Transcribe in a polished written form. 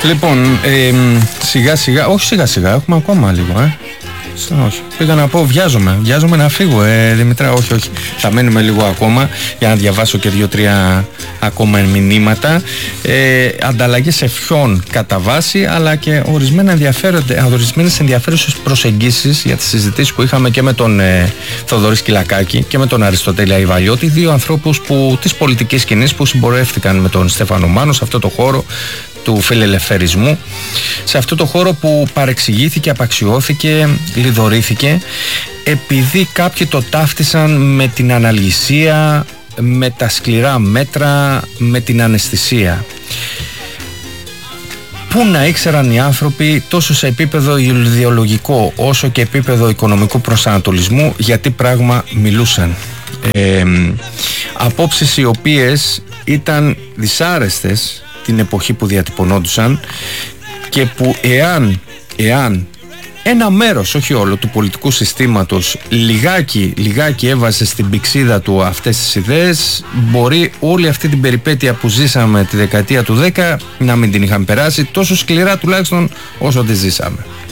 Λοιπόν, σιγά σιγά, όχι σιγά σιγά, έχουμε ακόμα λίγο, όχι. Πήγα να πω, βιάζομαι να φύγω, Δημητρά, όχι. Θα μένουμε λίγο ακόμα για να διαβάσω και 2-3 ακόμα μηνύματα. Ανταλλαγές ευχών κατά βάση, αλλά και ορισμένες ενδιαφέρουσες προσεγγίσεις για τις συζητήσεις που είχαμε και με τον Θοδωρή Σκυλακάκη και με τον Αριστοτέλη Αϊβαλιώτη, δύο ανθρώπους της πολιτικής σκηνής που συμπορεύτηκαν με τον Στέφανο Μάνο σε αυτό το χώρο του φιλελευθερισμού, σε αυτό το χώρο που παρεξηγήθηκε, απαξιώθηκε, λιδωρήθηκε, επειδή κάποιοι το ταύτισαν με την αναλγησία, με τα σκληρά μέτρα, με την αναισθησία. Πού να ήξεραν οι άνθρωποι τόσο σε επίπεδο ιδεολογικό όσο και επίπεδο οικονομικού προσανατολισμού για τι πράγμα μιλούσαν. Απόψεις οι οποίες ήταν δυσάρεστες την εποχή που διατυπωνόντουσαν και που εάν ένα μέρος, όχι όλο, του πολιτικού συστήματος λιγάκι έβαζε στην πηξίδα του αυτές τις ιδέες, μπορεί όλη αυτή την περιπέτεια που ζήσαμε τη δεκαετία του 10 να μην την είχαν περάσει τόσο σκληρά τουλάχιστον όσο τη ζήσαμε.